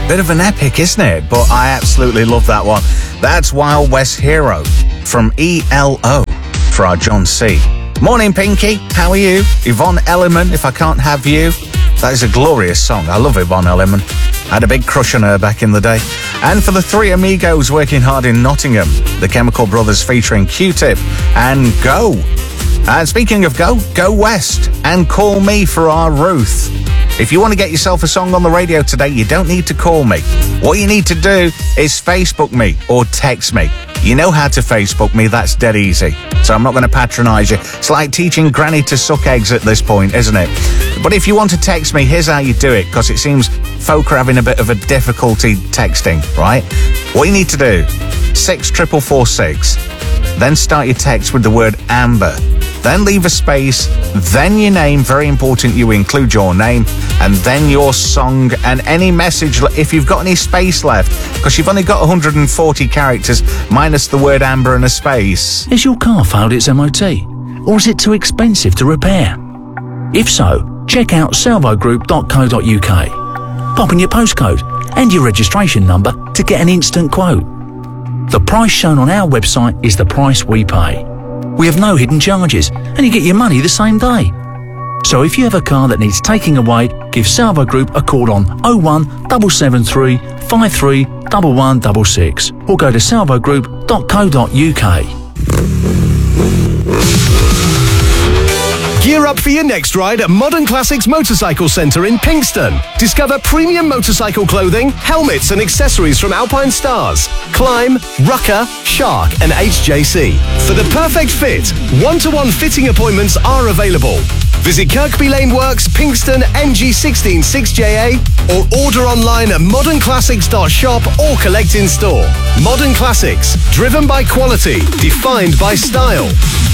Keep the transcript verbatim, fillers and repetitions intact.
Bit of an epic, isn't it? But I absolutely love that one. That's Wild West Hero from E L O for our John C. Morning, Pinky. How are you? Yvonne Elliman, If I Can't Have You. That is a glorious song. I love Yvonne Elliman. I had a big crush on her back in the day. And for the Three Amigos working hard in Nottingham, the Chemical Brothers featuring Q-Tip and Go. And speaking of Go, Go West and Call Me for our Ruth. If you want to get yourself a song on the radio today, you don't need to call me. What you need to do is Facebook me or text me. You know how to Facebook me, that's dead easy. So I'm not going to patronise you. It's like teaching Granny to suck eggs at this point, isn't it? But if you want to text me, here's how you do it, because it seems folk are having a bit of a difficulty texting, right? What you need to do, six triple four six, then start your text with the word Amber. Then leave a space, then your name, very important you include your name, and then your song and any message, if you've got any space left, because you've only got one hundred forty characters minus the word Amber and a space. Has your car failed its M O T? Or is it too expensive to repair? If so, check out salvo group dot co dot uk. Pop in your postcode and your registration number to get an instant quote. The price shown on our website is the price we pay. We have no hidden charges, and you get your money the same day. So if you have a car that needs taking away, give Salvo Group a call on oh one seven seven three, five three one one six six or go to salvo group dot co dot uk. Gear up for your next ride at Modern Classics Motorcycle Centre in Pinkston. Discover premium motorcycle clothing, helmets and accessories from Alpine Stars, Climb, Rucker, Shark and H J C. For the perfect fit, one-to-one fitting appointments are available. Visit Kirkby Lane Works, Pinkston, N G one six six J A or order online at modern classics dot shop or collect in store. Modern Classics, driven by quality, defined by style.